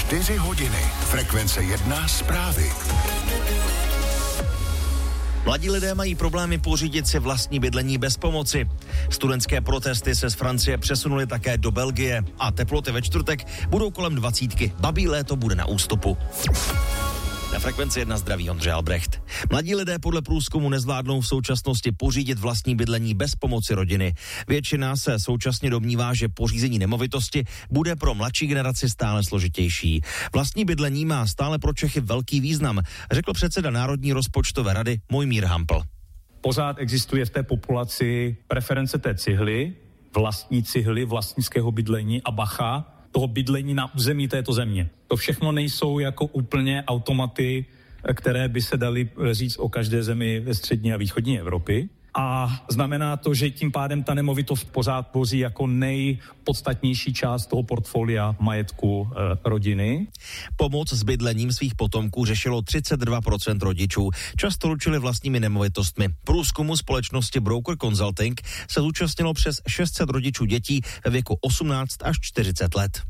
4 hodiny. Frekvence 1 zprávy. Mladí lidé mají problémy pořídit si vlastní bydlení bez pomoci. Studentské protesty se z Francie přesunuly také do Belgie a teploty ve čtvrtek budou kolem 20. Babí léto bude na ústupu. Na Frekvenci 1 zdraví Ondřej Albrecht. Mladí lidé podle průzkumu nezvládnou v současnosti pořídit vlastní bydlení bez pomoci rodiny. Většina se současně domnívá, že pořízení nemovitosti bude pro mladší generaci stále složitější. Vlastní bydlení má stále pro Čechy velký význam, řekl předseda Národní rozpočtové rady Mojmír Hampl. Pořád existuje v té populaci preference té cihly, vlastnického bydlení a bacha, toho bydlení na území této země. To všechno nejsou jako úplně automaty, které by se daly říct o každé zemi ve střední a východní Evropy. A znamená to, že tím pádem ta nemovitost pořád tvoří jako nejpodstatnější část toho portfolia majetku rodiny. Pomoc s bydlením svých potomků řešilo 32% rodičů. Často ručili vlastními nemovitostmi. Průzkumu společnosti Broker Consulting se zúčastnilo přes 600 rodičů dětí ve věku 18 až 40 let.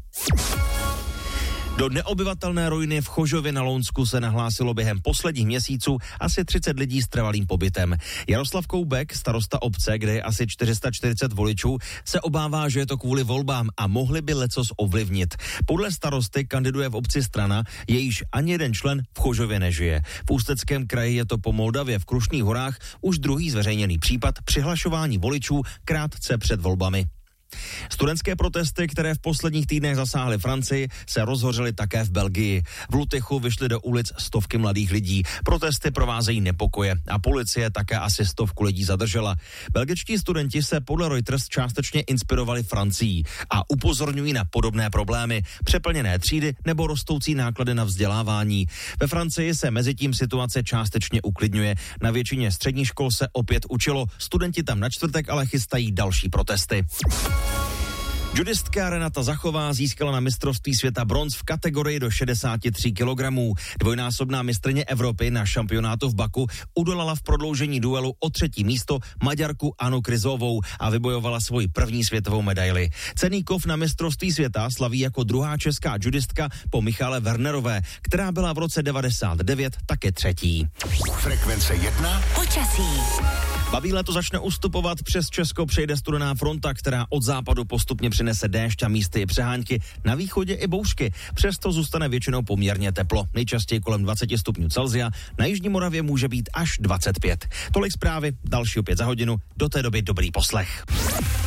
Do neobyvatelné ruiny v Chožově na Lounsku se nahlásilo během posledních měsíců asi 30 lidí s trvalým pobytem. Jaroslav Koubek, starosta obce, kde je asi 440 voličů, se obává, že je to kvůli volbám a mohli by lecos ovlivnit. Podle starosty kandiduje v obci strana, jejíž ani jeden člen v Chožově nežije. V Ústeckém kraji je to po Moldavě v Krušných horách už druhý zveřejněný případ přihlašování voličů krátce před volbami. Studentské protesty, které v posledních týdnech zasáhly Francii, se rozhořely také v Belgii. V Lutychu vyšly do ulic stovky mladých lidí. Protesty provázejí nepokoje a policie také asi 100 lidí zadržela. Belgičtí studenti se podle Reuters částečně inspirovali Francií a upozorňují na podobné problémy, přeplněné třídy nebo rostoucí náklady na vzdělávání. Ve Francii se mezitím situace částečně uklidňuje. Na většině středních škol se opět učilo. Studenti tam na čtvrtek ale chystají další protesty. Judistka Renata Zachová získala na mistrovství světa bronz v kategorii do 63 kg. Dvojnásobná mistryně Evropy na šampionátu v Baku udolala v prodloužení duelu o 3. místo Maďarku Anu Kryzovou a vybojovala svoji první světovou medaili. Cenný kov na mistrovství světa slaví jako druhá česká judistka po Michale Wernerové, která byla v roce 99 také třetí. Frekvence 1 počasí. Babí léto začne ustupovat, přes Česko přejde studená fronta, která od západu postupně přinese déšť a místy i přehánky, na východě i bouřky. Přesto zůstane většinou poměrně teplo, nejčastěji kolem 20 stupňů Celsia, na jižní Moravě může být až 25. Tolik zprávy, další opět za hodinu, do té doby dobrý poslech.